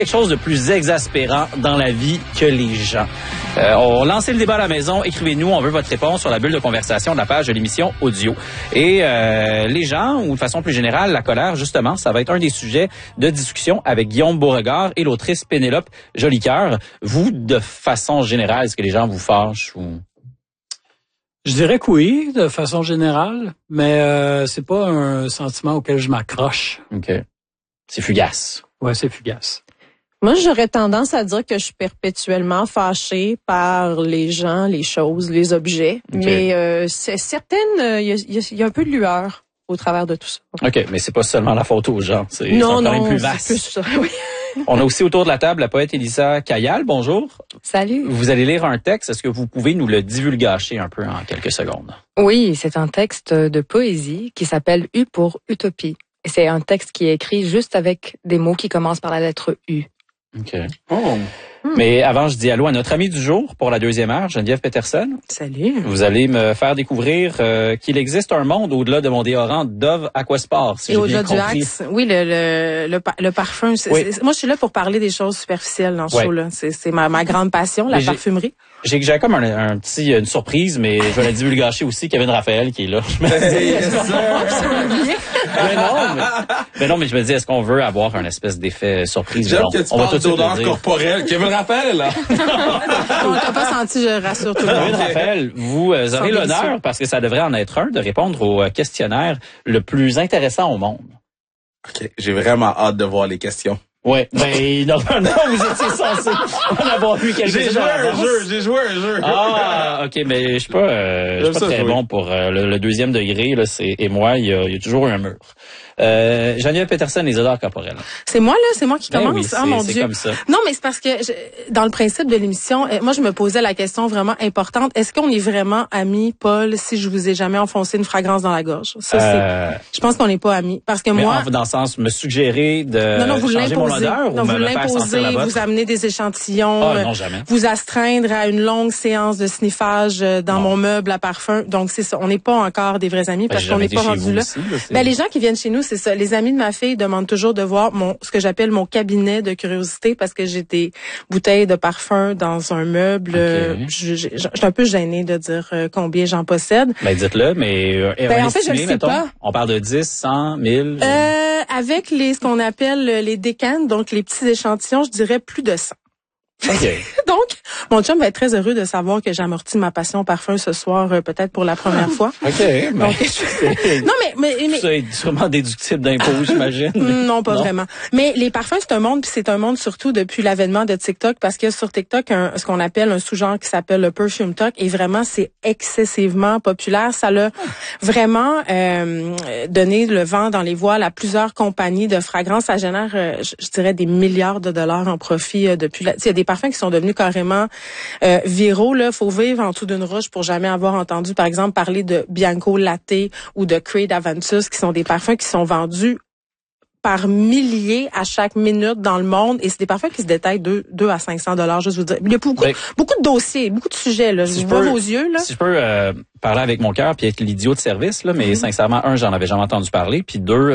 quelque chose de plus exaspérant dans la vie que les gens. On lance le débat à la maison. Écrivez-nous, on veut votre réponse sur la bulle de conversation de la page de l'émission audio. Et les gens, ou de façon plus générale, la colère, justement, ça va être un des sujets de discussion avec Guillaume Beauregard et l'autrice Pénélope Jolicoeur. Vous, de façon générale, est-ce que les gens vous fâchent ou... Je dirais que oui, de façon générale, mais c'est pas un sentiment auquel je m'accroche. OK. C'est fugace. Ouais, c'est fugace. Moi, j'aurais tendance à dire que je suis perpétuellement fâchée par les gens, les choses, les objets. Okay. Mais c'est certaines, il y a un peu de lueur au travers de tout ça. OK, mais c'est pas seulement la faute aux gens. C'est non, un problème plus vaste. C'est plus ça, oui. On a aussi autour de la table la poète Elisa Caillal. Bonjour. Salut. Vous allez lire un texte. Est-ce que vous pouvez nous le divulgacher un peu en quelques secondes? Oui, c'est un texte de poésie qui s'appelle U pour Utopie. Et c'est un texte qui est écrit juste avec des mots qui commencent par la lettre U. OK. Oh. Mais avant, je dis allô à notre amie du jour pour la deuxième heure, Geneviève Peterson. Salut. Vous allez me faire découvrir qu'il existe un monde au-delà de mon déodorant Dove Aquasport, si et j'ai bien au-delà compris. du Axe. Oui, le parfum. Oui. Moi, je suis là pour parler des choses superficielles dans ce show-là. C'est ma grande passion, la parfumerie. J'ai comme une surprise, mais je vais la divulgacher aussi. Kevin Raphaël qui est là. Mais non, mais je me dis, est-ce qu'on veut avoir un espèce d'effet surprise? J'aime que tu parles d'odeur corporelle. Kevin Raphaël, là. On t'a pas senti, je rassure tout le monde. Kevin Raphaël, vous aurez l'honneur, parce que ça devrait en être un, de répondre au questionnaire le plus intéressant au monde. OK, j'ai vraiment hâte de voir les questions. Ouais, ben normalement vous étiez censé en avoir vu quelques-uns. J'ai joué un jeu. Ah, OK, mais je suis pas très bon pour le deuxième degré là, et moi, il y a toujours eu un mur. Geneviève Peterson, les odeurs corporelles. C'est moi qui commence. Oui, oh mon Dieu. C'est comme ça. Non, mais c'est parce que dans le principe de l'émission, moi je me posais la question vraiment importante. Est-ce qu'on est vraiment amis, Paul, si je vous ai jamais enfoncé une fragrance dans la gorge? Ça, je pense qu'on n'est pas amis. Parce que moi. Dans le sens, me suggérer de changer mon odeur ou vous me faire sentir la vôtre? Vous amener des échantillons. Ah, non, jamais. Vous astreindre à une longue séance de sniffage dans mon meuble à parfum. Donc, c'est ça. On n'est pas encore des vrais amis parce qu'on n'est pas rendu là. Les gens qui viennent chez nous, c'est ça. Les amis de ma fille demandent toujours de voir ce que j'appelle mon cabinet de curiosité parce que j'ai des bouteilles de parfum dans un meuble. Okay. Je suis un peu gênée de dire combien j'en possède. Ben, dites-le, mais en fait, je le sais pas. On parle de 10, 100, 1000? Avec ce qu'on appelle les décanes, donc les petits échantillons, je dirais plus de 100. Okay. Donc, mon chum va être très heureux de savoir que j'amortis ma passion parfum ce soir, peut-être pour la première fois. OK. Donc, non, mais c'est sûrement déductible d'impôt, j'imagine. Non, pas vraiment. Mais les parfums, c'est un monde, puis c'est un monde surtout depuis l'avènement de TikTok, parce que sur TikTok, ce qu'on appelle un sous-genre qui s'appelle le perfume talk, et vraiment, c'est excessivement populaire. Ça l'a vraiment donné le vent dans les voiles à plusieurs compagnies de fragrances. Ça génère, je dirais, des milliards de dollars en profit depuis. Il y a des parfums qui sont devenus carrément viraux. Là, faut vivre en dessous d'une roche pour jamais avoir entendu, par exemple, parler de Bianco Latte ou de Creed Aventus, qui sont des parfums qui sont vendus par milliers à chaque minute dans le monde, et c'est des parfums qui se détaillent 2 à 500 $, juste vous dire. Il y a beaucoup de dossiers, beaucoup de sujets là. Je vois vos yeux là. Si je peux parler avec mon cœur puis être l'idiot de service là, mais sincèrement, j'en avais jamais entendu parler, puis deux,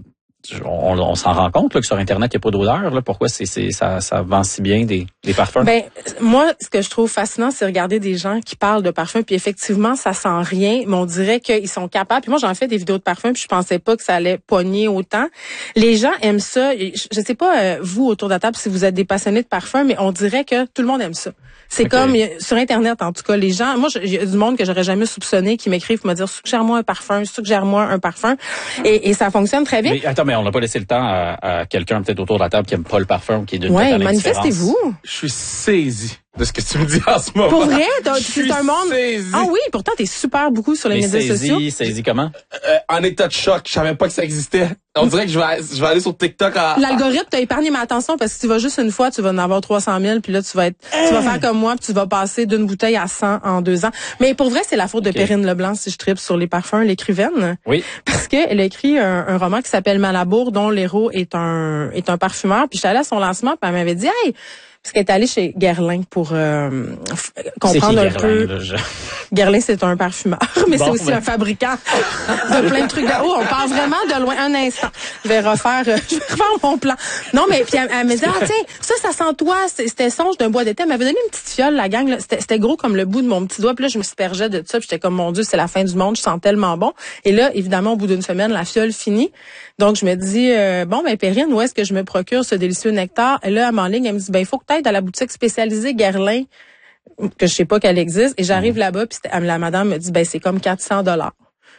on s'en rend compte là, que sur Internet, il n'y a pas d'odeur. Là. Pourquoi ça vend si bien des parfums? Ben, moi, ce que je trouve fascinant, c'est regarder des gens qui parlent de parfums, puis effectivement, ça sent rien, mais on dirait qu'ils sont capables. Puis moi, j'en fais des vidéos de parfums, puis je pensais pas que ça allait pogner autant. Les gens aiment ça. Je sais pas, vous, autour de la table, si vous êtes des passionnés de parfums, mais on dirait que tout le monde aime ça. C'est comme, sur Internet, en tout cas, les gens, moi, il y a du monde que j'aurais jamais soupçonné qui m'écrivent pour me dire, suggère-moi un parfum. Et ça fonctionne très bien. Mais attends, mais on n'a pas laissé le temps à quelqu'un peut-être autour de la table qui aime pas le parfum, qui est d'une totale indifférence. Manifestez-vous. Je suis saisi de ce que tu me dis en ce moment. Pour vrai, c'est un monde. Saisi. Ah oui, pourtant t'es super beaucoup sur les médias sociaux. Saisi comment? En état de choc, je savais pas que ça existait. On dirait que je vais aller sur TikTok. L'algorithme t'a épargné ma attention parce que tu vas juste une fois, tu vas en avoir 300 000, puis là tu vas faire comme moi, puis tu vas passer d'une bouteille à 100 en 2 ans. Mais pour vrai, c'est la faute de Perrine Leblanc si je tripe sur les parfums, l'écrivaine. Oui. Parce que elle a écrit un roman qui s'appelle Malabour, dont l'héros est un parfumeur. Puis j'étais allée à son lancement, puis elle m'avait dit, hey, parce qu'elle est allée chez Guerlain pour comprendre un peu. Guerlain, c'est un parfumeur, mais c'est aussi un fabricant de plein de trucs. On part vraiment de loin. Un instant, je vais refaire mon plan. Non, mais puis elle me dit, tiens, ça sent toi. C'était songe d'un bois d'été. Elle m'avait donné une petite fiole, la gang. Là. C'était gros comme le bout de mon petit doigt. Puis là, je me aspergeais de ça. Puis j'étais comme, mon Dieu, c'est la fin du monde. Je sens tellement bon. Et là, évidemment, au bout d'une semaine, la fiole finit. Donc, je me dis, Perrine, où est-ce que je me procure ce délicieux nectar? Et là, elle m'enligne, elle me dit, il faut que tu ailles à la boutique spécialisée Guerlain, que je sais pas qu'elle existe. Et j'arrive là-bas, puis la madame me dit, c'est comme $400.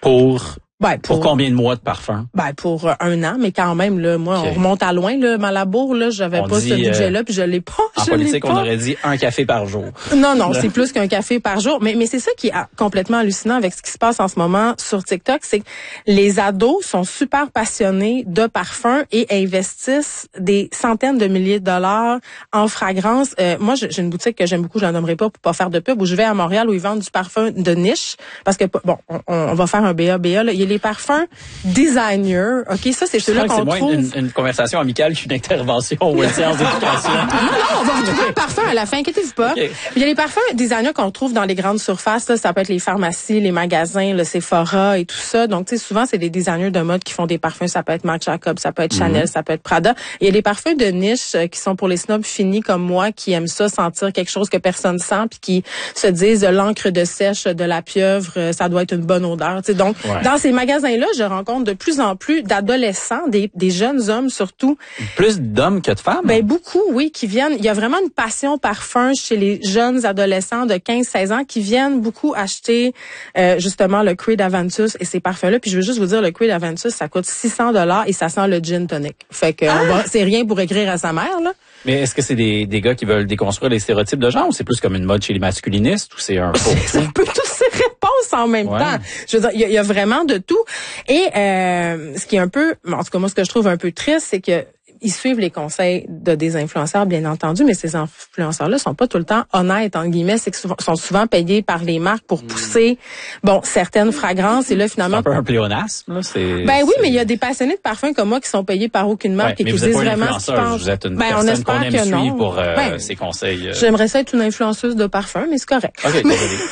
Pour combien de mois de parfum? Pour 1 an, mais quand même, là, moi, on remonte à loin, là, Malabour, là, j'avais pas ce budget-là, puis je l'ai pas. En politique, on aurait dit un café par jour. Non, c'est plus qu'un café par jour. Mais c'est ça qui est complètement hallucinant avec ce qui se passe en ce moment sur TikTok, c'est que les ados sont super passionnés de parfums et investissent des centaines de milliers de dollars en fragrance. Moi, j'ai une boutique que j'aime beaucoup, je la nommerai pas pour pas faire de pub, où je vais à Montréal où ils vendent du parfum de niche, parce que, on va faire un BA, là. Il y a les parfums designers, OK, ça c'est ceux-là qu'on trouve. C'est moins une conversation amicale qu'une intervention ou une séance d'éducation. Non, on va retrouver un parfum à la fin, inquiétez-vous pas. Okay. Il y a les parfums designers qu'on trouve dans les grandes surfaces, là, ça peut être les pharmacies, les magasins, le Sephora et tout ça. Donc, tu sais, souvent c'est des designers de mode qui font des parfums, ça peut être Marc Jacobs, ça peut être Chanel, ça peut être Prada. Il y a les parfums de niche qui sont pour les snobs finis comme moi qui aiment ça, sentir quelque chose que personne sent puis qui se disent l'encre de sèche de la pieuvre, ça doit être une bonne odeur, tu sais. Donc, dans ces magasins-là, je rencontre de plus en plus d'adolescents, des jeunes hommes surtout. Plus d'hommes que de femmes? Beaucoup, oui, qui viennent. Il y a vraiment une passion parfum chez les jeunes adolescents de 15-16 ans qui viennent beaucoup acheter justement le Creed Aventus et ces parfums-là. Puis je veux juste vous dire, le Creed Aventus, ça coûte $600 et ça sent le gin tonic. Fait que c'est rien pour écrire à sa mère, là. Mais est-ce que c'est des gars qui veulent déconstruire les stéréotypes de genre ou c'est plus comme une mode chez les masculinistes ou c'est un faux? C'est un peu toutes ces réponses en même temps. Je veux dire, il y a vraiment de tout. Et ce qui est un peu, en tout cas moi ce que je trouve un peu triste, c'est que ils suivent les conseils de des influenceurs, bien entendu, mais ces influenceurs-là sont pas tout le temps honnêtes, en guillemets, c'est que sont souvent payés par les marques pour pousser, certaines fragrances, et là, finalement. C'est un peu un pléonasme, là, oui, mais il y a des passionnés de parfums comme moi qui sont payés par aucune marque et qui disent vraiment ce qu'ils pensent. Vous êtes une personne qu'on aime suivre pour ces conseils. J'aimerais ça être une influenceuse de parfum, mais c'est correct. OK,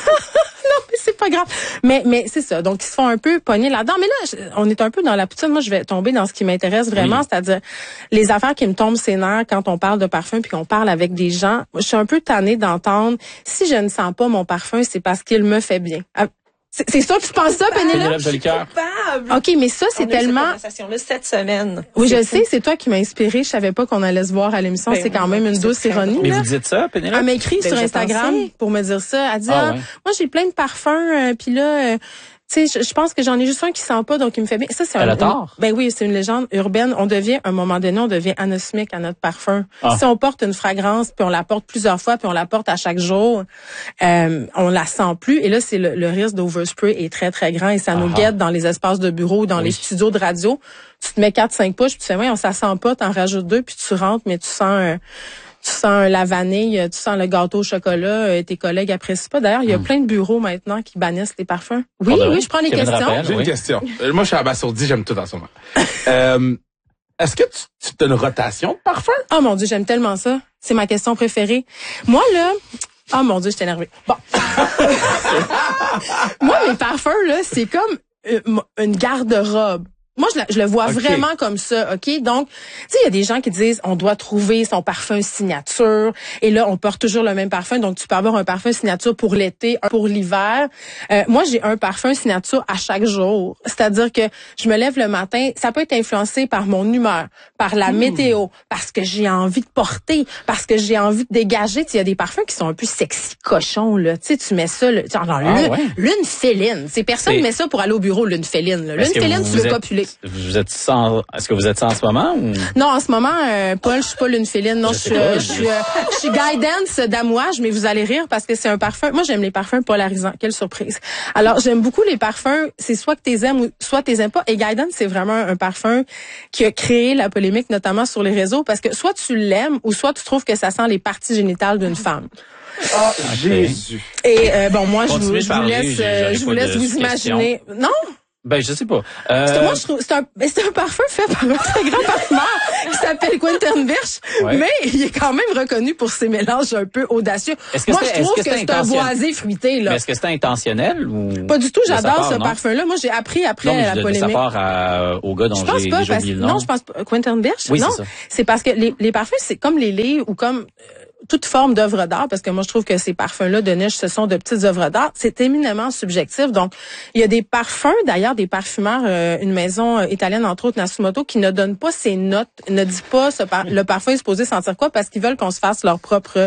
c'est pas grave. Mais c'est ça. Donc, ils se font un peu pogner là-dedans. Mais là, on est un peu dans la poutine. Moi, je vais tomber dans ce qui m'intéresse vraiment, c'est-à-dire les affaires qui me tombent ses nerfs quand on parle de parfum puis qu'on parle avec des gens. Je suis un peu tannée d'entendre, si je ne sens pas mon parfum, c'est parce qu'il me fait bien. C'est ça que tu penses ça, Pénélope? OK, mais ça, c'est tellement... On a eu cette conversation-là cette semaine. Oui, je sais, c'est toi qui m'as inspiré. Je savais pas qu'on allait se voir à l'émission. C'est quand même une douce ironie. Mais vous dites ça, Pénélope? Elle m'a écrit sur Instagram pour me dire ça. Elle dit, moi, j'ai plein de parfums, puis là... tu sais, je pense que j'en ai juste un qui sent pas, donc il me fait bien. Ça, c'est Elle a tort. Oui, c'est une légende urbaine. On devient, à un moment donné, on devient anosmique à notre parfum. Si on porte une fragrance, puis on la porte plusieurs fois, puis on la porte à chaque jour, on la sent plus. Et là, c'est le risque d'overspray est très, très grand et ça nous guette dans les espaces de bureau, dans les studios de radio. Tu te mets 4-5 push, puis tu fais, ça sent pas, t'en rajoutes 2, puis tu rentres, mais tu sens la vanille, tu sens le gâteau au chocolat, tes collègues apprécient pas. D'ailleurs, il y a plein de bureaux maintenant qui bannissent les parfums. Oui, je prends les questions. J'ai une question. Moi, je suis abasourdi, j'aime tout en ce moment. Est-ce que tu as une rotation de parfums? Oh mon Dieu, j'aime tellement ça. C'est ma question préférée. Moi, là... Oh mon Dieu, je suis énervée. Bon. Moi, mes parfums, là, c'est comme une garde-robe. Moi, je le vois vraiment comme ça, OK? Donc, tu sais, il y a des gens qui disent on doit trouver son parfum signature. Et là, on porte toujours le même parfum. Donc, tu peux avoir un parfum signature pour l'été, un pour l'hiver. Moi, j'ai un parfum signature à chaque jour. C'est-à-dire que je me lève le matin. Ça peut être influencé par mon humeur, par la météo, parce que j'ai envie de porter, parce que j'ai envie de dégager. Tu sais, il y a des parfums qui sont un peu sexy cochons, là. Tu sais, tu mets ça, lune féline. C'est personne ne met ça pour aller au bureau, lune féline. Là. Lune féline, tu veux copuler. Est-ce que vous êtes ça en ce moment ou? Non, en ce moment, Paul, je suis pas l'une féline. Non, je suis guidance d'amouage, mais vous allez rire parce que c'est un parfum. Moi, j'aime les parfums polarisants. Quelle surprise. Alors, j'aime beaucoup les parfums. C'est soit que t'es aimes ou soit t'es aimes pas. Et guidance, c'est vraiment un parfum qui a créé la polémique, notamment sur les réseaux, parce que soit tu l'aimes ou soit tu trouves que ça sent les parties génitales d'une femme. Ah, Jésus. Et moi, je vous laisse vous imaginer. Non? Ben, je sais pas. Moi, je trouve c'est un parfum fait par un très grand parfumeur qui s'appelle Quentin Birch, mais il est quand même reconnu pour ses mélanges un peu audacieux. Moi, je trouve que c'est un boisé fruité, là. Mais est-ce que c'est intentionnel ou? Pas du tout, j'adore ce parfum-là. Moi, j'ai appris après la polémique. Ça part au gars dont j'ai oublié le nom. Non, je pense pas. Quentin Birch? Oui, non. C'est ça. C'est parce que les parfums, c'est comme les livres ou comme toute forme d'œuvre d'art, parce que moi, je trouve que ces parfums-là de niche, ce sont de petites œuvres d'art. C'est éminemment subjectif. Donc, il y a des parfums, d'ailleurs, des parfumeurs, une maison italienne, entre autres, Natsumoto, qui ne donne pas ses notes, ne dit pas le parfum est supposé sentir quoi, parce qu'ils veulent qu'on se fasse notre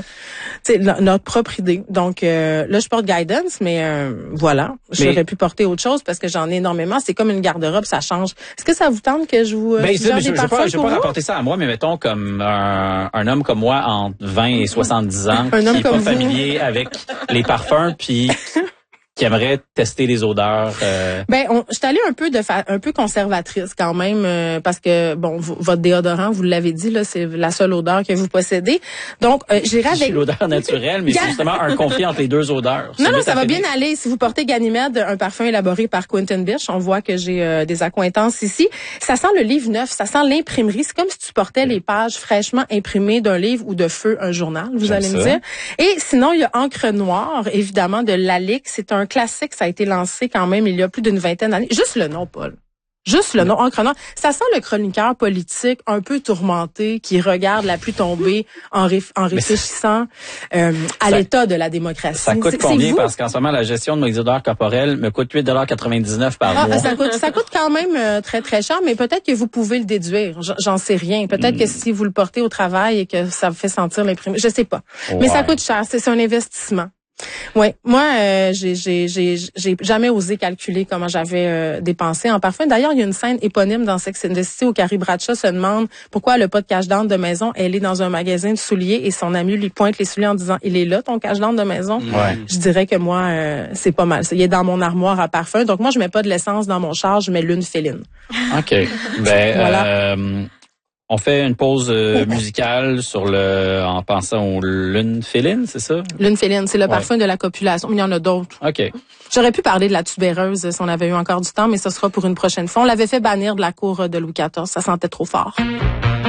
propre idée. Donc, là, je porte Guidance, mais voilà. J'aurais pu porter autre chose parce que j'en ai énormément. C'est comme une garde-robe, ça change. Est-ce que ça vous tente que je vous je vais pas rapporter ça à moi, mais mettons comme un homme comme moi entre 20 et 70 ans, qui n'est pas familier avec les parfums, puis qui aimerait tester les odeurs. Je suis allée un peu conservatrice quand même, parce que votre déodorant, vous l'avez dit là, c'est la seule odeur que vous possédez. Donc j'irai avec l'odeur naturelle, mais c'est justement un conflit entre les deux odeurs. Non, ça va bien aller. Si vous portez Ganymède, un parfum élaboré par Quentin Birch, on voit que j'ai des accointances ici. Ça sent le livre neuf, ça sent l'imprimerie. C'est comme si tu portais les pages fraîchement imprimées d'un livre ou de feu un journal, vous allez me dire. Et sinon, il y a Encre Noire, évidemment, de Lalique. C'est un classique, ça a été lancé quand même il y a plus d'une vingtaine d'années. Juste le nom, Paul. Juste le nom, Encre Noire. Ça sent le chroniqueur politique un peu tourmenté qui regarde la pluie tomber en réfléchissant à l'état de la démocratie. Ça coûte combien? Parce qu'en ce moment, la gestion de mes odeurs corporelles me coûte 8,99 par mois. Ça coûte quand même très, très cher, mais peut-être que vous pouvez le déduire. J'en sais rien. Peut-être que si vous le portez au travail et que ça vous fait sentir l'imprimé, je sais pas. Ouais. Mais ça coûte cher. C'est un investissement. Oui, moi j'ai jamais osé calculer comment j'avais dépensé en parfum. D'ailleurs, il y a une scène éponyme dans Sex and the City où Carrie Bradshaw se demande pourquoi elle a pas de cache-dente de maison. Elle est dans un magasin de souliers et son ami lui pointe les souliers en disant « Il est là ton cache-dente de maison? » Je dirais que moi, c'est pas mal. Il est dans mon armoire à parfum. Donc moi, je mets pas de l'essence dans mon char, je mets l'une féline. OK. Voilà. On fait une pause musicale en pensant au lune féline, c'est ça? Lune féline, c'est le parfum de la copulation. Mais il y en a d'autres. OK. J'aurais pu parler de la tubéreuse si on avait eu encore du temps, mais ce sera pour une prochaine fois. On l'avait fait bannir de la cour de Louis XIV. Ça sentait trop fort.